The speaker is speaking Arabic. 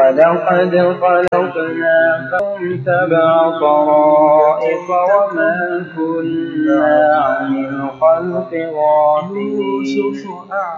ولقد خلقناكم سبع طرائق وما كنا عن الخلق غافلين